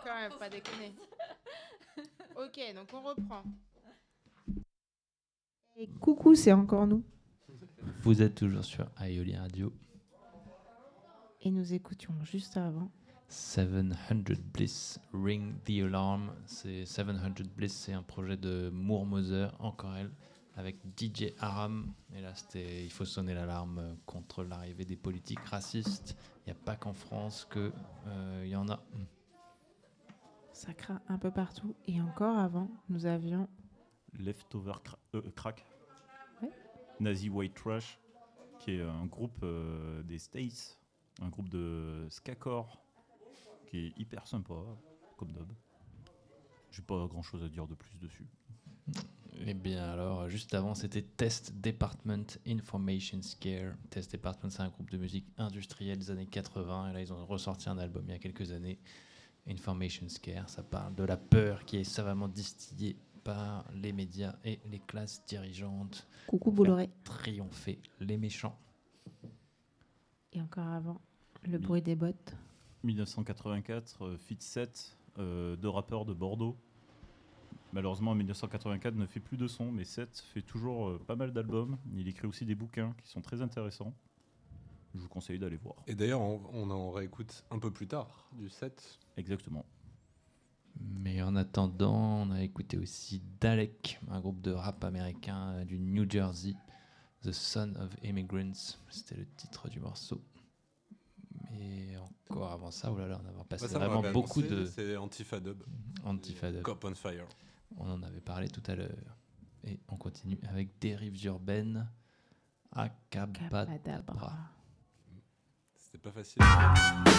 Quand même, pas déconner. Ok, donc on reprend. Et coucou, c'est encore nous. Vous êtes toujours sur Aioli Radio. Et nous écoutions juste avant 700 Bliss, Ring the Alarm. C'est 700 Bliss, c'est un projet de Moore Moser, encore elle, avec DJ Aram. Et là, il faut sonner l'alarme contre l'arrivée des politiques racistes. Il n'y a pas qu'en France qu'il y en a. Ça craint un peu partout. Et encore avant, nous avions Leftover Crack, Ouais. Nazi White Trash, qui est un groupe des States, un groupe de skacore qui est hyper sympa, comme d'hab. J'ai pas grand chose à dire de plus dessus. Eh bien alors, juste avant, c'était Test Department Information Scare. Test Department, c'est un groupe de musique industrielle des années 80. Et là, ils ont ressorti un album il y a quelques années. Information Scare, ça parle de la peur qui est savamment distillée par les médias et les classes dirigeantes. Coucou pour faire Bolloré. triompher les méchants. Et encore avant, le bruit des bottes. 1984, Fit 7, deux rappeurs de Bordeaux. Malheureusement, en 1984 ne fait plus de son, mais 7 fait toujours pas mal d'albums. Il écrit aussi des bouquins qui sont très intéressants. Je vous conseille d'aller voir. Et d'ailleurs, on en réécoute un peu plus tard, du 7. Exactement. Mais en attendant, on a écouté aussi Dalek, un groupe de rap américain du New Jersey, The Son of Immigrants, c'était le titre du morceau. Mais encore avant ça, oh là là, on a passé Ça, vraiment on l'avait beaucoup annoncé, de C'est Antifa Dub. Antifa Dub. Cop on Fire. On en avait parlé tout à l'heure. Et on continue avec Dérives urbaines, Acabadabra. Cadabra. C'était pas facile.